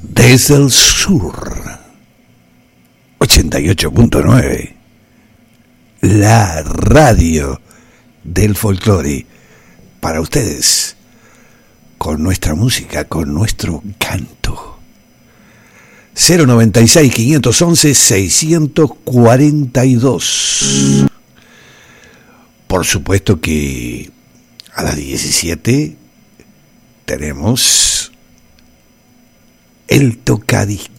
Desde el sur, 88.9, la radio del folclore, para ustedes, con nuestra música, con nuestro canto. 096-511-642. Por supuesto que a las 17 tenemos el tocadiscos.